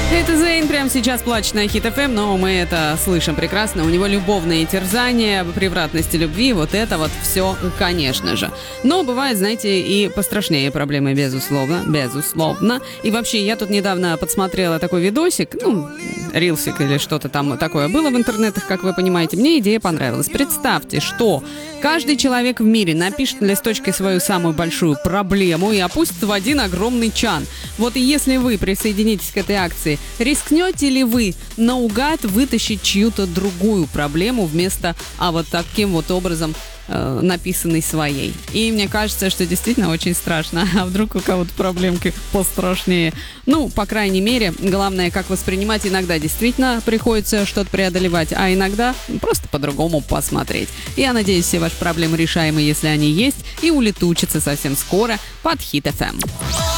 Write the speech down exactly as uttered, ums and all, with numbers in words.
Это Зейн прямо сейчас плачет на Хит эф эм, но мы это слышим прекрасно. У него любовные терзания, превратности любви, вот это вот все, конечно же. Но бывает, знаете, и пострашнее проблемы, безусловно, безусловно. И вообще, я тут недавно подсмотрела такой видосик, ну, рилсик или что-то там такое было в интернетах, как вы понимаете. Мне идея понравилась. Представьте, что каждый человек в мире напишет на листочке свою самую большую проблему и опустит в один огромный чан. Вот и если вы присоединитесь к этой акции, рискнете ли вы наугад вытащить чью-то другую проблему вместо, а вот таким вот образом э, написанной своей? И мне кажется, что действительно очень страшно. А вдруг у кого-то проблемки пострашнее? Ну, по крайней мере, главное, как воспринимать. Иногда действительно приходится что-то преодолевать, а иногда просто по-другому посмотреть. Я надеюсь, все ваши проблемы решаемы, если они есть, и улетучатся совсем скоро под Хит эф эм.